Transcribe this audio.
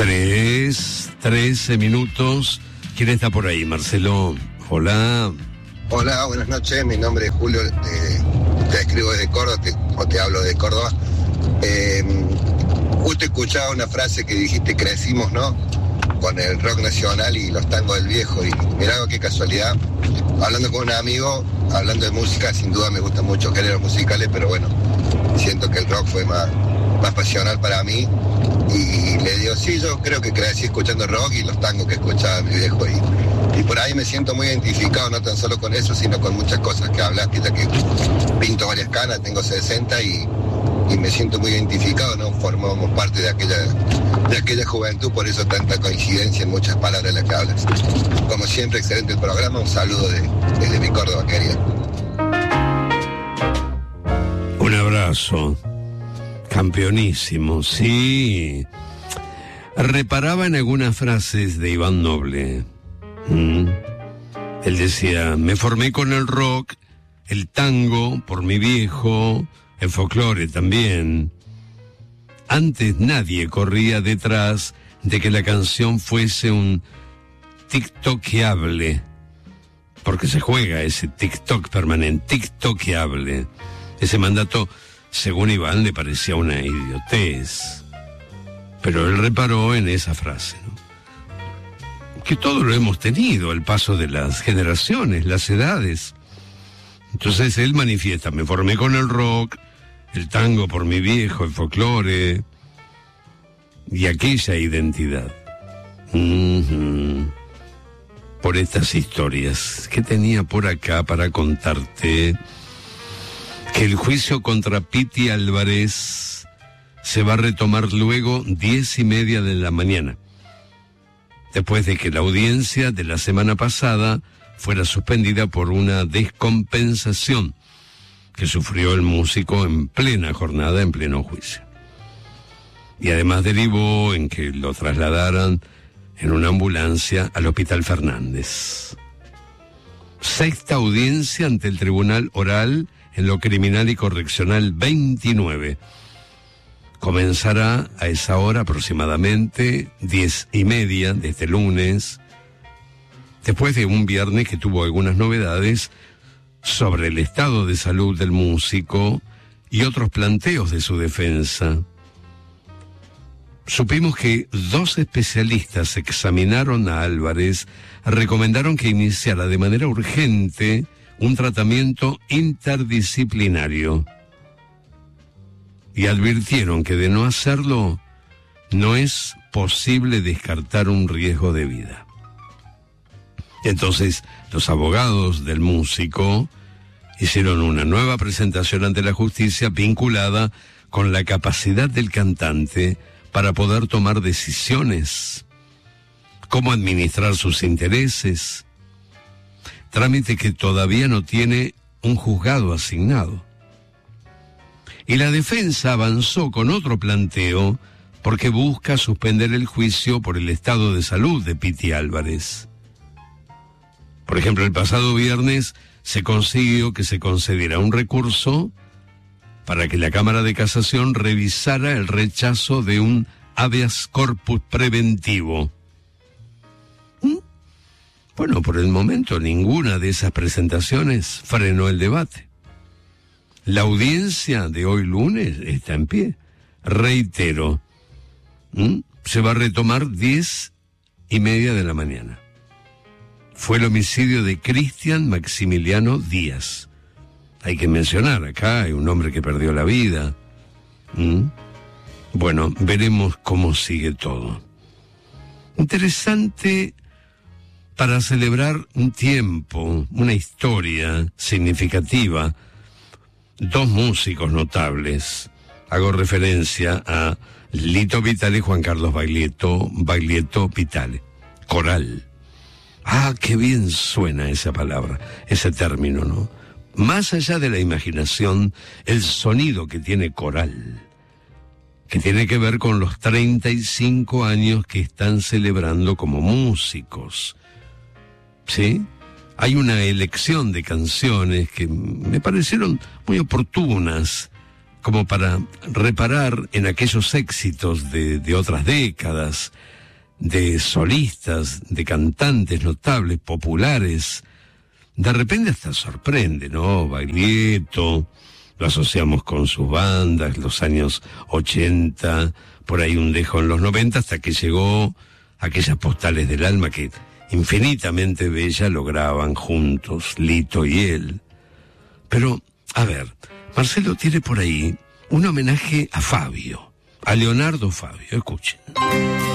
13 minutos. ¿Quién está por ahí, Marcelo? Hola. Hola, buenas noches. Mi nombre es Julio. Te escribo desde Córdoba, te hablo de Córdoba. Justo escuchaba una frase que dijiste, crecimos, ¿no? Con el rock nacional y los tangos del viejo. Y mirá qué casualidad. Hablando con un amigo, hablando de música, sin duda me gustan mucho géneros musicales, pero bueno, siento que el rock fue más pasional para mí. Y le digo, sí, yo creo que crecí escuchando rock y los tangos que escuchaba mi viejo. Y por ahí me siento muy identificado, no tan solo con eso, sino con muchas cosas que hablaste, ya que pinto varias canas, tengo 60 y me siento muy identificado, ¿no? Formamos parte de aquella juventud, por eso tanta coincidencia en muchas palabras de las que hablas. Como siempre, excelente el programa, un saludo desde mi Córdoba querida. Un abrazo. Campeonísimo, sí. Reparaba en algunas frases de Iván Noble. Él decía, me formé con el rock, el tango por mi viejo, el folclore también. Antes nadie corría detrás de que la canción fuese un tiktokeable, porque se juega ese TikTok permanente, tiktokeable. Ese mandato, según Iván, le parecía una idiotez. Pero él reparó en esa frase, ¿no? Que todo lo hemos tenido, el paso de las generaciones, las edades. Entonces él manifiesta, me formé con el rock, el tango por mi viejo, el folclore y aquella identidad. Por estas historias que tenía por acá para contarte que el juicio contra Piti Álvarez se va a retomar luego 10:30 de la mañana, después de que la audiencia de la semana pasada fuera suspendida por una descompensación que sufrió el músico en plena jornada, en pleno juicio. Y además derivó en que lo trasladaran en una ambulancia al Hospital Fernández. Sexta audiencia ante el Tribunal Oral en lo Criminal y Correccional 29. Comenzará a esa hora aproximadamente 10:30 de este lunes, después de un viernes que tuvo algunas novedades sobre el estado de salud del músico y otros planteos de su defensa. Supimos que 2 especialistas examinaron a Álvarez, recomendaron que iniciara de manera urgente un tratamiento interdisciplinario y advirtieron que de no hacerlo no es posible descartar un riesgo de vida. Entonces, los abogados del músico hicieron una nueva presentación ante la justicia vinculada con la capacidad del cantante para poder tomar decisiones, cómo administrar sus intereses, trámite que todavía no tiene un juzgado asignado. Y la defensa avanzó con otro planteo porque busca suspender el juicio por el estado de salud de Piti Álvarez. Por ejemplo, el pasado viernes se consiguió que se concediera un recurso para que la Cámara de Casación revisara el rechazo de un habeas corpus preventivo. Bueno, por el momento ninguna de esas presentaciones frenó el debate. La audiencia de hoy lunes está en pie. Reitero, se va a retomar 10:30 de la mañana. Fue el homicidio de Cristian Maximiliano Díaz. Hay que mencionar, acá hay un hombre que perdió la vida. Bueno, veremos cómo sigue todo. Interesante para celebrar un tiempo, una historia significativa. 2 músicos notables. Hago referencia a Lito Vitale y Juan Carlos Baglietto Vitale. Coral. Ah, qué bien suena esa palabra, ese término, ¿no? Más allá de la imaginación, el sonido que tiene coral, que tiene que ver con los 35 años que están celebrando como músicos. ¿Sí? Hay una elección de canciones que me parecieron muy oportunas como para reparar en aquellos éxitos de otras décadas, de solistas, de cantantes notables, populares. De repente hasta sorprende, ¿no? Baglietto, lo asociamos con sus bandas, los años 80, por ahí un dejo en los 90, hasta que llegó aquellas postales del alma que infinitamente bella lograban juntos, Lito y él. Pero, a ver, Marcelo tiene por ahí un homenaje a Fabio, a Leonardo Fabio, escuchen.